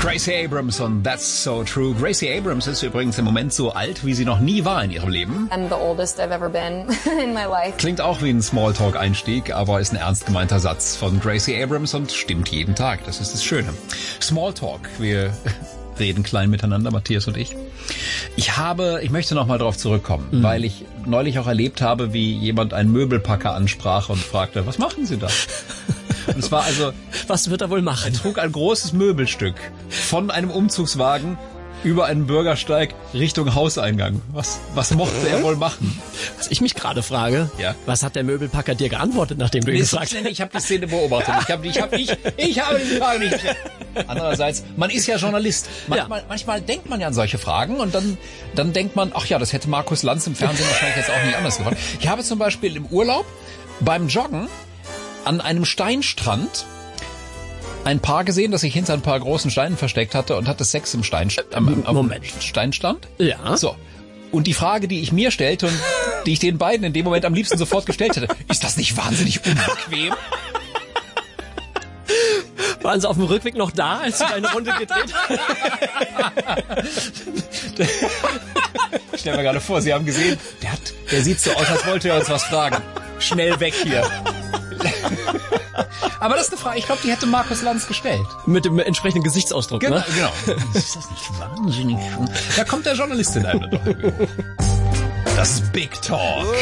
Gracie Abrams und That's So True. Gracie Abrams ist übrigens im Moment so alt, wie sie noch nie war in ihrem Leben. I'm the oldest I've ever been in my life. Klingt auch wie ein Smalltalk-Einstieg, aber ist ein ernst gemeinter Satz von Gracie Abrams und stimmt jeden Tag. Das ist das Schöne. Smalltalk. Wir reden klein miteinander, Matthias und ich. Ich möchte noch mal drauf zurückkommen, weil ich neulich auch erlebt habe, wie jemand einen Möbelpacker ansprach und fragte, was machen Sie da? Und es war also... Was wird er wohl machen? Er trug ein großes Möbelstück von einem Umzugswagen über einen Bürgersteig Richtung Hauseingang. Was mochte er wohl machen? Was ich mich gerade frage, ja. Was hat der Möbelpacker dir geantwortet, nachdem du ihn gefragt hast? Ich habe die Szene beobachtet. Ich habe die Frage nicht gestellt. Andererseits, man ist ja Journalist. Manchmal denkt man ja an solche Fragen und dann denkt man, ach ja, das hätte Markus Lanz im Fernsehen wahrscheinlich jetzt auch nicht anders gefallen. Ich habe zum Beispiel im Urlaub beim Joggen an einem Steinstrand ein Paar gesehen, das sich hinter ein paar großen Steinen versteckt hatte und hatte Sex im Steinstand. Ja. So. Und die Frage, die ich mir stellte und die ich den beiden in dem Moment am liebsten sofort gestellt hätte, ist das nicht wahnsinnig unbequem? Waren sie auf dem Rückweg noch da, als du deine Runde gedreht hast? Ich stell mir gerade vor, Sie haben gesehen, der sieht so aus, als wollte er uns was fragen. Schnell weg hier. Aber das ist eine Frage, ich glaube, die hätte Markus Lanz gestellt. Mit dem entsprechenden Gesichtsausdruck, genau, ne? Genau. Ist das nicht wahnsinnig? Da kommt der Journalist in einem. Das ist Big Talk.